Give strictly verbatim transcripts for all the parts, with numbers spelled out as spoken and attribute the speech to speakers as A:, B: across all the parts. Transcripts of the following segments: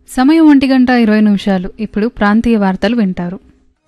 A: సమయం ఒంటి గంట ఇరవై నిమిషాలు. ఇప్పుడు ప్రాంతీయ వార్తలు వింటారు.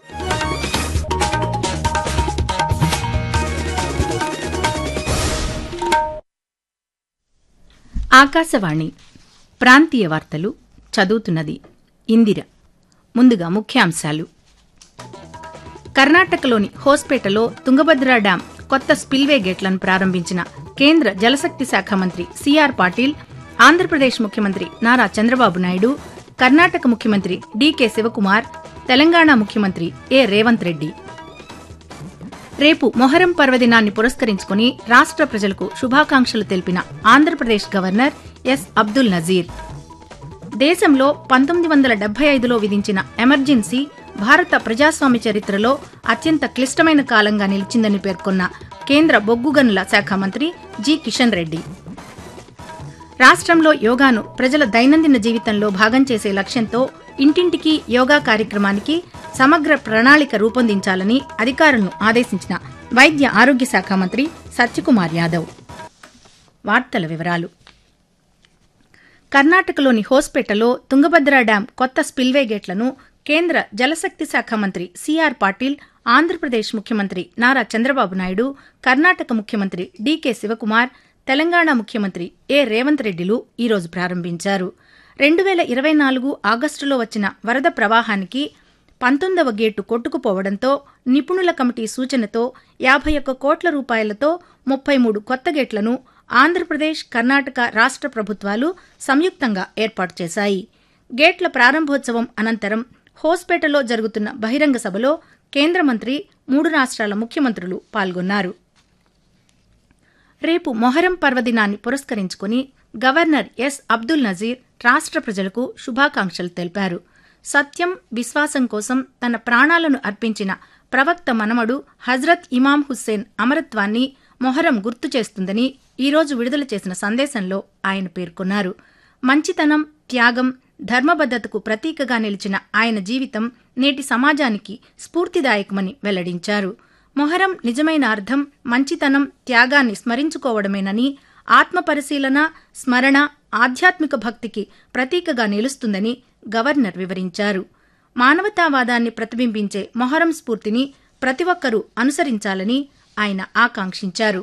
B: ఆకాశవాణి ప్రాంతీయ వార్తలు చదువుతున్నది ఇందిర. ముందుగా ముఖ్యాంశాలు. కర్ణాటకలోని హోస్పేటలో తుంగభద్ర డ్యాం కొత్త స్పిల్వే గేట్లను ప్రారంభించిన కేంద్ర జలశక్తి శాఖ మంత్రి సిఆర్ పాటిల్, ఆంధ్రప్రదేశ్ ముఖ్యమంత్రి నారా చంద్రబాబు నాయుడు, కర్ణాటక ముఖ్యమంత్రి డీకే శివకుమార్, తెలంగాణ ముఖ్యమంత్రి ఏ రేవంత్ రెడ్డి. రేపు మొహరం పర్వదినాన్ని పురస్కరించుకుని రాష్ట్ర ప్రజలకు శుభాకాంక్షలు తెలిపిన ఆంధ్రప్రదేశ్ గవర్నర్ ఎస్ అబ్దుల్ నజీర్. దేశంలో పంతొమ్మిది వందల డెబ్బై ఐదులో విధించిన ఎమర్జెన్సీ భారత ప్రజాస్వామ్య చరిత్రలో అత్యంత క్లిష్టమైన కాలంగా నిలిచిందని పేర్కొన్న కేంద్ర బొగ్గు గనుల శాఖ మంత్రి జి కిషన్ రెడ్డి. రాష్ట్రంలో యోగాను ప్రజల దైనందిన జీవితంలో భాగం చేసే లక్ష్యంతో ఇంటింటికి యోగా కార్యక్రమానికి సమగ్ర ప్రణాళిక రూపొందించాలని అధికారులను ఆదేశించిన వైద్య ఆరోగ్య శాఖ మంత్రి సత్యకుమార్ యాదవ్. వార్తల వివరాలు. కర్ణాటకలోని హోస్పేటలో తుంగభద్ర డ్యాం కొత్త స్పిల్వే గేట్లను కేంద్ర జలశక్తి శాఖ మంత్రి సిఆర్ పాటిల్, ఆంధ్రప్రదేశ్ ముఖ్యమంత్రి నారా చంద్రబాబు నాయుడు, కర్ణాటక ముఖ్యమంత్రి డీకే శివకుమార్, తెలంగాణ ముఖ్యమంత్రి ఏ రేవంత్ రెడ్డిలు ఈరోజు ప్రారంభించారు. రెండు వేల ఇరవై నాలుగు ఆగస్టులో వచ్చిన వరద ప్రవాహానికి పంతొమ్మిదవ గేటు కొట్టుకుపోవడంతో నిపుణుల కమిటీ సూచనతో యాభై ఒక్క కోట్ల రూపాయలతో ముప్పై మూడు కొత్త గేట్లను ఆంధ్రప్రదేశ్, కర్ణాటక రాష్ట్ర ప్రభుత్వాలు సంయుక్తంగా ఏర్పాటు చేశాయి. గేట్ల ప్రారంభోత్సవం అనంతరం హోస్పేటలో జరుగుతున్న బహిరంగ సభలో కేంద్ర మంత్రి, మూడు రాష్ట్రాల ముఖ్యమంత్రులు పాల్గొన్నారు. రేపు మొహరం పర్వదినాన్ని పురస్కరించుకుని గవర్నర్ ఎస్ అబ్దుల్ నజీర్ రాష్ట్ర ప్రజలకు శుభాకాంక్షలు తెలిపారు. సత్యం, విశ్వాసం కోసం తన ప్రాణాలను అర్పించిన ప్రవక్త మనమడు హజ్రత్ ఇమాం హుస్సేన్ అమరత్వాన్ని మొహరం గుర్తు చేస్తుందని ఈరోజు విడుదల చేసిన సందేశంలో ఆయన పేర్కొన్నారు. మంచితనం, త్యాగం, ధర్మబద్దతకు ప్రతీకగా నిలిచిన ఆయన జీవితం నేటి సమాజానికి స్ఫూర్తిదాయకమని వెల్లడించారు. మొహరం నిజమైన అర్థం మంచితనం, త్యాగాన్ని స్మరించుకోవడమేనని, ఆత్మపరిశీలన, స్మరణ ఆధ్యాత్మిక భక్తికి ప్రతీకగా నిలుస్తుందని గవర్నర్ వివరించారు. మానవతావాదాన్ని ప్రతిబింబించే మొహరం స్ఫూర్తిని ప్రతి ఒక్కరూ అనుసరించాలని ఆయన ఆకాంక్షించారు.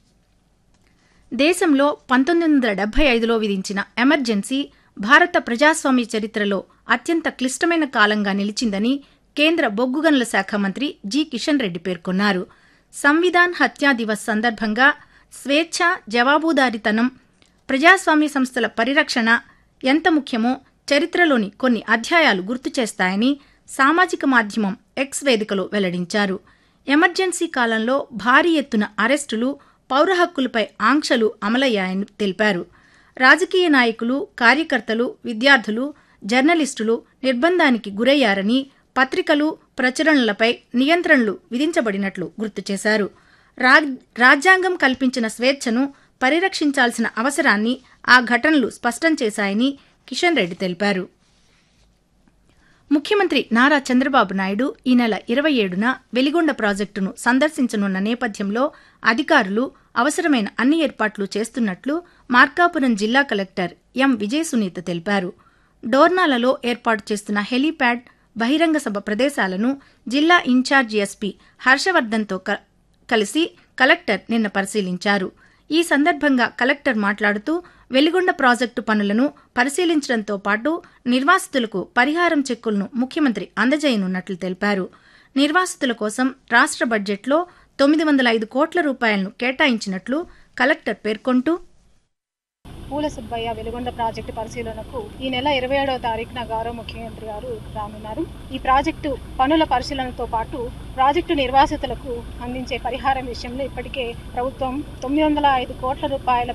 B: దేశంలో పంతొమ్మిది వందల డెబ్బై ఐదులో విధించిన ఎమర్జెన్సీ భారత ప్రజాస్వామ్య చరిత్రలో అత్యంత క్లిష్టమైన కాలంగా నిలిచిందని కేంద్ర బొగ్గు గనుల శాఖ మంత్రి జి కిషన్ రెడ్డి పేర్కొన్నారు. సంవిధాన్ హత్యా దివస్ సందర్భంగా స్వేచ్ఛ, జవాబుదారీతనం, ప్రజాస్వామ్య సంస్థల పరిరక్షణ ఎంత ముఖ్యమో చరిత్రలోని కొన్ని అధ్యాయాలు గుర్తు చేస్తాయని సామాజిక మాధ్యమం ఎక్స్ వేదికలో వెల్లడించారు. ఎమర్జెన్సీ కాలంలో భారీ ఎత్తున అరెస్టులు, పౌర హక్కులపై ఆంక్షలు అమలయ్యాయని తెలిపారు. రాజకీయ నాయకులు, కార్యకర్తలు, విద్యార్థులు, జర్నలిస్టులు నిర్బంధానికి గురయ్యారని, పత్రికలు, ప్రచురణలపై నియంత్రణలు విధించబడినట్లు గుర్తు చేశారు. రాజ్యాంగం కల్పించిన స్వేచ్ఛను పరిరక్షించాల్సిన అవసరాన్ని ఆ ఘటనలు స్పష్టం చేశాయని కిషన్ రెడ్డి తెలిపారు. ముఖ్యమంత్రి నారా చంద్రబాబు నాయుడు ఈ నెల ఇరవై ఏడున వెలిగొండ ప్రాజెక్టును సందర్శించనున్న నేపథ్యంలో అధికారులు అవసరమైన అన్ని ఏర్పాట్లు చేస్తున్నట్లు మార్కాపురం జిల్లా కలెక్టర్ ఎం విజయసునీత తెలిపారు. డోర్నాలలో ఏర్పాటు చేస్తున్న హెలీప్యాడ్, బహిరంగ సభ ప్రదేశాలను జిల్లా ఇన్ఛార్జి ఎస్పీ హర్షవర్ధన్తో కలిసి కలెక్టర్ నిన్న పరిశీలించారు. ఈ సందర్భంగా కలెక్టర్ మాట్లాడుతూ వెలిగొండ ప్రాజెక్టు పనులను పరిశీలించడంతో పాటు నిర్వాసితులకు పరిహారం చెక్కులను ముఖ్యమంత్రి అందజేయనున్నట్లు తెలిపారు. నిర్వాసితుల కోసం రాష్ట్ర బడ్జెట్లో తొమ్మిది వందల ఐదు కోట్ల రూపాయలను కేటాయించినట్లు కలెక్టర్ పేర్కొంటూ,
C: పూల సుబ్బయ్య వెలుగొండ ప్రాజెక్టు పరిశీలనకు ఈ నెల ఇరవై ఏడవ తారీఖున గౌరవ ముఖ్యమంత్రి గారు రానున్నారు. ఈ ప్రాజెక్టు పనుల పరిశీలనతో పాటు ప్రాజెక్టు నిర్వాసితులకు అందించే పరిహారం విషయంలో ఇప్పటికే ప్రభుత్వం తొమ్మిది వందల ఐదు కోట్ల రూపాయల